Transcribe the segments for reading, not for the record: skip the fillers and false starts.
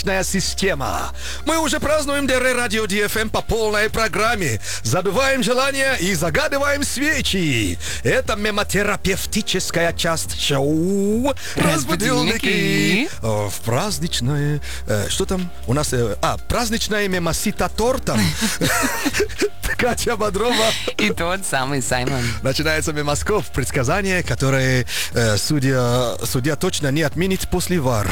Солнечная система. Мы уже празднуем ДР Радио ДФМ по полной программе. Задуваем желания и загадываем свечи. Это мемотерапевтическая часть шоу «Разбудилники». В праздничное... Что там у нас? Праздничная мемосита тортом. Катя Бодрова. И тот самый Саймон. Начинается мемоскоп. Предсказание, которое судья точно не отменит после ВАР.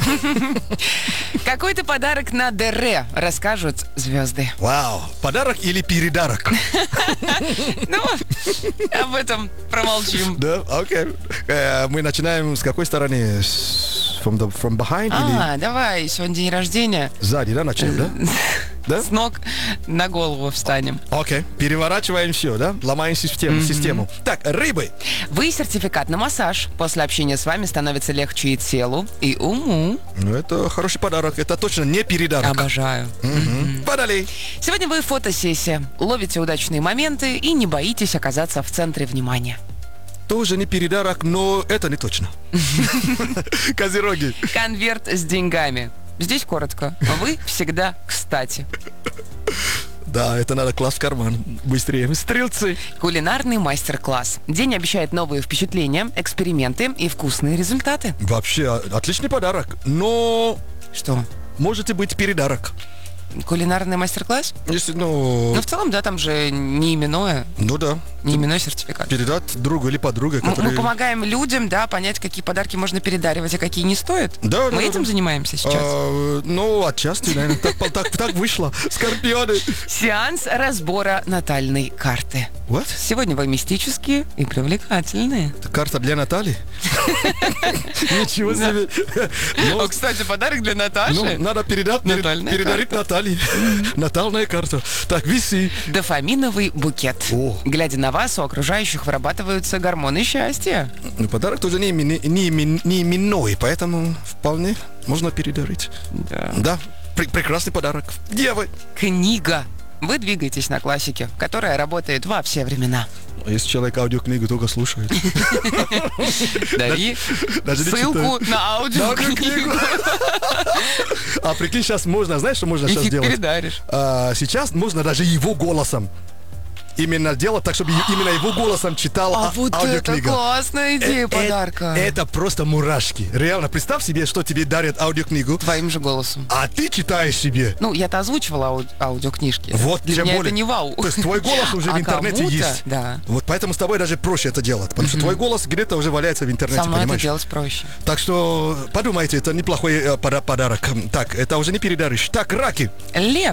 Какой-то подарок на ДР расскажут звезды. Вау. Подарок или передарок? Ну, об этом промолчим. Да, окей. Мы начинаем с какой стороны? From behind? Давай, сегодня день рождения. Сзади, да, начнем, да? Да? С ног на голову встанем. Окей. Переворачиваем все, да? Ломаем систему. Так, рыбы. Вы сертификат на массаж. После общения с вами становится легче и телу, и уму. Ну, это хороший подарок. Это точно не передарок. Обожаю. Водолей. Сегодня вы фотосессия. Ловите удачные моменты и не боитесь оказаться в центре внимания. Тоже не передарок, но это не точно. Козероги. Конверт с деньгами. Здесь коротко. Вы всегда кстати. Да, это надо класть в карман. Быстрее. Стрелцы. Кулинарный мастер-класс. День обещает новые впечатления, эксперименты и вкусные результаты. Вообще, отличный подарок. Но... Что? Можете быть передарок. Кулинарный мастер-класс? Если, Ну, в целом, да, там же не именное. Ну да. Не именной сертификат. Передать другу или подруге, которые... Мы помогаем людям, да, понять, какие подарки можно передаривать, а какие не стоит. Да, Мы этим занимаемся сейчас. Ну, отчасти, наверное. Так вышло. Скорпионы. Сеанс разбора натальной карты. What? Сегодня вы мистические и привлекательные. Это карта для Натальи? Ничего себе. Кстати, подарок для Наташи. Надо передарить Наталье. Натальная карта. Так, виси. Дофаминовый букет. Глядя на вас, у окружающих вырабатываются гормоны счастья. Ну, подарок тоже не именной, поэтому вполне можно передарить. Да, прекрасный подарок. Девы. Книга. Вы двигаетесь на классике, которая работает во все времена. Если человек аудиокнигу только слушает. Дари ссылку на аудиокнигу. А прикинь, сейчас можно, знаешь, что можно сейчас делать? Передаришь. Сейчас можно даже его голосом. Именно делать так, чтобы именно его голосом читал вот аудиокнига. это классная идея подарка. Это просто муражки. Реально, представь себе, что тебе дарят аудиокнигу. Твоим же голосом. А ты читаешь себе. Ну, я-то озвучивала аудиокнижки. Вот, для меня это не вау. То есть твой голос уже в интернете есть. Да. Вот поэтому с тобой даже проще это делать. Потому что твой голос где-то уже валяется в интернете, Со мной понимаешь? это делать проще. Так что подумайте, это неплохой подарок. Так, это уже не передаришь. Так, раки. Лев.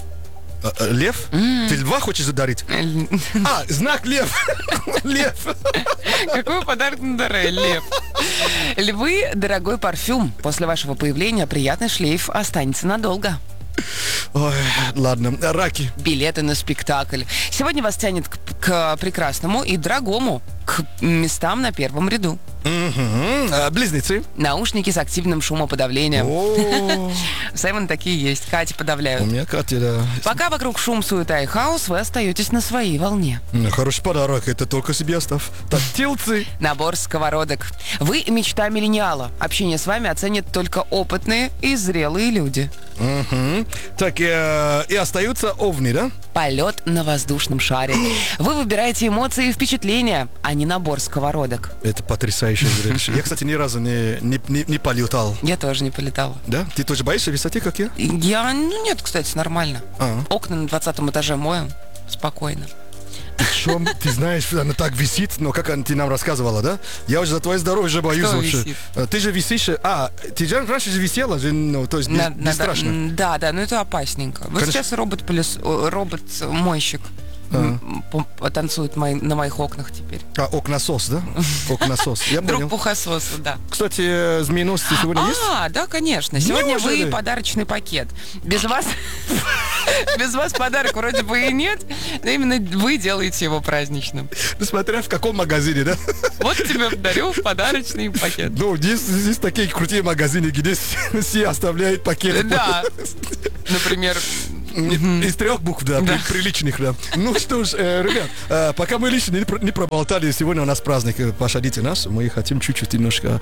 Лев? Ты льва хочешь задарить? Знак лев. Лев. Какой подарок на ДР? Лев. Львы, дорогой парфюм. После вашего появления приятный шлейф останется надолго. Ой, ладно, раки. Билеты на спектакль. Сегодня вас тянет к прекрасному и дорогому, к местам на первом ряду. Близнецы. Наушники с активным шумоподавлением. Саймон такие есть. Катя подавляют. У меня Катя, да. Пока вокруг шум, суета и хаос, вы остаетесь на своей волне. Хороший подарок, это только себе оставь. Так, тельцы. Набор сковородок. Вы мечта миллениала. Общение с вами оценят только опытные и зрелые люди. Так, и остаются овны, да? Полет на воздушном шаре. Вы выбираете эмоции и впечатления, а не набор сковородок. Это потрясающее зрелище. Я, кстати, ни разу не полетал. Я тоже не полетала. Да? Ты тоже боишься высоты, как я? Нет, кстати, нормально. Окна на 20 этаже мою. Спокойно. Причем, ты знаешь, она так висит, но как ты нам рассказывала, да? Я уже за твое здоровье же боюсь вообще. Висит? Ты же висишь... ты же раньше же висела, то есть не страшно. Да, но это опасненько. Вот сейчас робот-мойщик танцует на моих окнах теперь. Окносос, да? Окносос. Я понял. Друг пухососа, да. Кстати, змееносцы сегодня есть? Да, конечно. Сегодня вы подарочный пакет. Без вас подарок вроде бы и нет, но именно вы делаете его праздничным. Смотря в каком магазине, да? Вот тебе дарю подарочный пакет. Ну, здесь такие крутые магазины, где все оставляют пакеты. Да. Например, Из 3 букв, да, приличных, да. Ну что ж, ребят, пока мы лично не проболтали, сегодня у нас праздник, пощадите нас, мы хотим чуть-чуть немножко...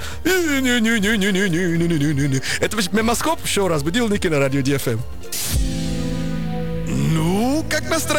Это мемоскоп, шоу «Разбудилники» на радио DFM. Ну, как настроение?